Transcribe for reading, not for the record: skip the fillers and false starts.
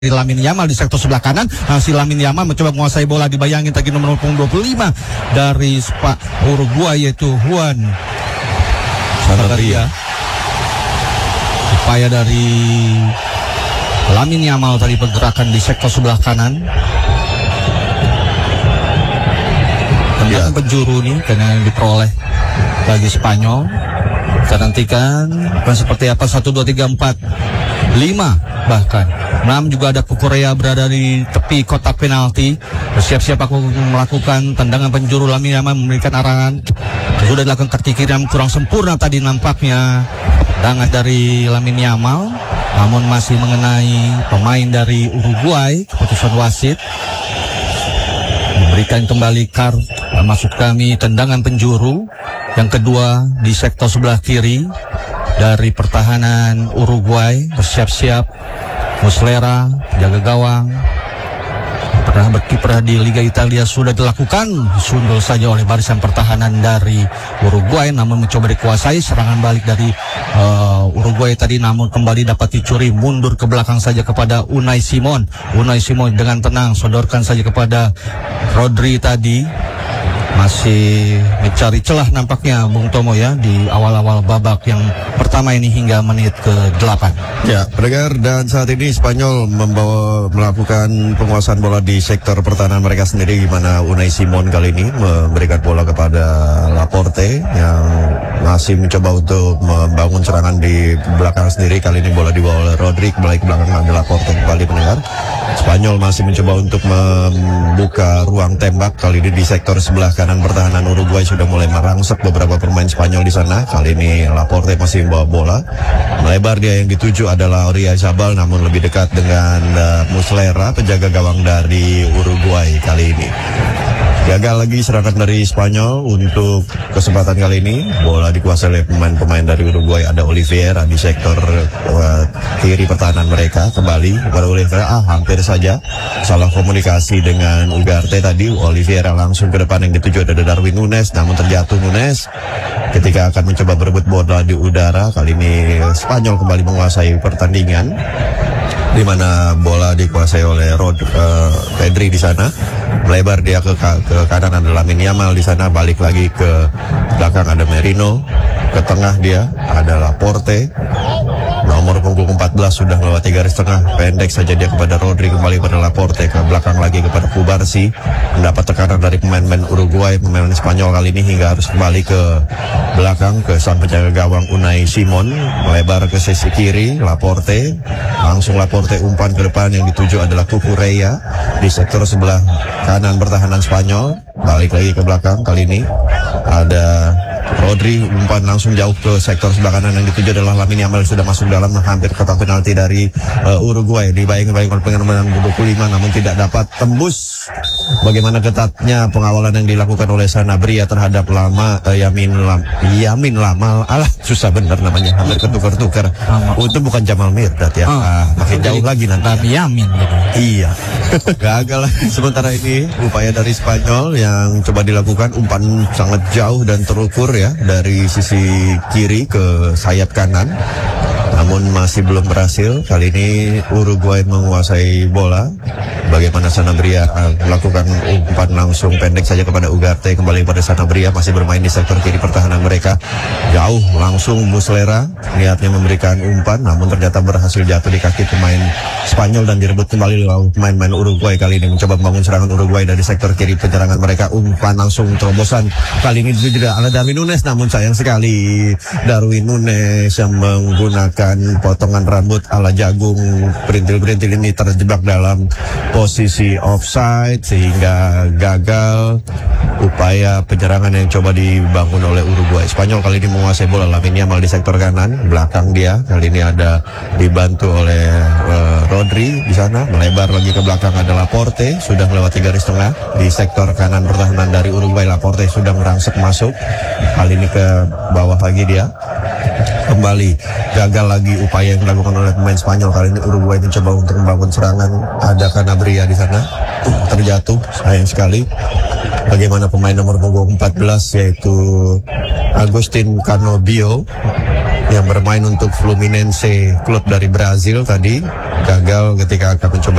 Lamine Yamal di sektor sebelah kanan. Si Lamine Yamal mencoba menguasai bola, dibayangin tadi nomor 25 dari Uruguay yaitu Juan Sanabria. Upaya dari Lamine Yamal tadi pergerakan di sektor sebelah kanan. Tendangan penjuru nih karena yang diperoleh bagi Spanyol. Kita nantikan akan seperti apa. 1, 2, 3, 4, 5 bahkan 6 juga ada Korea berada di tepi kotak penalti. Bersiap-siap aku melakukan tendangan penjuru. Lamine Yamal memberikan arahan. Sudah dilakukan kaki kiri yang kurang sempurna tadi nampaknya tendangan dari Lamine Yamal, namun masih mengenai pemain dari Uruguay. Keputusan wasit diberikan kembali masuk kami tendangan penjuru yang kedua di sektor sebelah kiri dari pertahanan Uruguay. Bersiap-siap Muslera jaga gawang, pernah berkiprah di Liga Italia, sudah dilakukan, disundul saja oleh barisan pertahanan dari Uruguay, namun mencoba dikuasai. Serangan balik dari Uruguay tadi, namun kembali dapat dicuri, mundur ke belakang saja kepada Unai Simon. Unai Simon dengan tenang sodorkan saja kepada Rodri tadi. Masih mencari celah nampaknya Bung Tomo ya di awal-awal babak yang pertama ini hingga menit ke-8. Ya, pendengar, dan saat ini Spanyol melakukan penguasaan bola di sektor pertahanan mereka sendiri, di mana Unai Simon kali ini memberikan bola kepada Laporte yang masih mencoba untuk membangun serangan di belakang sendiri. Kali ini bola dibawa oleh Rodri, kembali ke belakang ada Laporte kembali. Pendengar, Spanyol masih mencoba untuk membuka ruang tembak. Kali ini di sektor sebelah kanan pertahanan Uruguay sudah mulai merangsek beberapa pemain Spanyol di sana. Kali ini Laporte masih membawa bola, melebar dia, yang dituju adalah Oyarzabal, namun lebih dekat dengan Muslera, penjaga gawang dari Uruguay. Kali ini gagal lagi serangan dari Spanyol. Untuk kesempatan kali ini bola dikuasai oleh pemain-pemain dari Uruguay. Ada Oliveira di sektor kiri pertahanan mereka. Kembali kepada Oliveira, hampir saja salah komunikasi dengan Ugarte tadi. Oliveira langsung ke depan, yang dituju ada Darwin Nunes, namun terjatuh Nunes ketika akan mencoba berebut bola di udara. Kali ini Spanyol kembali menguasai pertandingan, di mana bola dikuasai oleh Pedri di sana. Melebar dia ke kanan ada Lamine Yamal di sana, balik lagi ke belakang ada Merino, ke tengah dia ada Laporte. Nomor punggung 14 sudah melewati garis tengah, pendek saja dia kepada Rodri, kembali pada Laporte, ke belakang lagi kepada Kubarsi. Mendapat tekanan dari pemain-pemain Uruguay, pemain Spanyol kali ini hingga harus kembali ke belakang ke sang penjaga gawang Unai Simon. Melebar ke sisi kiri Laporte, langsung Laporte umpan ke depan, yang dituju adalah Kukureya di sektor sebelah kanan pertahanan Spanyol. Balik lagi ke belakang, kali ini ada Rodri, umpan langsung jauh ke sektor sebelah kanan, yang dituju adalah Lamine Yamal, sudah masuk dalam hampir kotak penalti dari Uruguay. Dibayang-bayang oleh pemain 25, namun tidak dapat tembus. Bagaimana ketatnya pengawalan yang dilakukan oleh Sanabria terhadap Yamin Lamal. Alah, susah bener namanya, hampir ketukar-tukar. Itu bukan Jamal Mirdad ya. Makin jauh lagi nanti. Yamin gitu. Iya. Gagal. Sementara ini upaya dari Spanyol yang coba dilakukan, umpan sangat jauh dan terukur ya, dari sisi kiri ke sayap kanan, namun masih belum berhasil. Kali ini Uruguay menguasai bola. Bagaimana Sanabria melakukan umpan langsung pendek saja kepada Ugarte, kembali pada Sanabria, masih bermain di sektor kiri pertahanan mereka. Jauh langsung Muslera niatnya memberikan umpan, namun ternyata berhasil jatuh di kaki pemain Spanyol dan direbut kembali oleh pemain-pemain Uruguay. Kali ini mencoba membangun serangan Uruguay dari sektor kiri penyerangan mereka. Umpan langsung terobosan, kali ini juga ada Darwin Nunes, namun sayang sekali Darwin Nunes yang menggunakan potongan rambut ala jagung berintil-berintil ini terjebak dalam posisi offside, sehingga gagal upaya penyerangan yang coba dibangun oleh Uruguay. Spanyol kali ini menguasai bola. Lamine Yamal di sektor kanan, belakang dia kali ini ada dibantu oleh Rodri di sana. Melebar lagi ke belakang ada Laporte, sudah melewati garis tengah di sektor kanan pertahanan dari Uruguay. Laporte sudah merangsek masuk, kali ini ke bawah lagi dia. Kembali gagal lagi upaya yang dilakukan oleh pemain Spanyol. Kali ini Uruguay mencoba untuk membangun serangan. Ada Canabria di sana terjatuh, sayang sekali. Bagaimana pemain nomor punggung 14 yaitu Agustin Canobio yang bermain untuk Fluminense, klub dari Brazil tadi, gagal ketika akan mencoba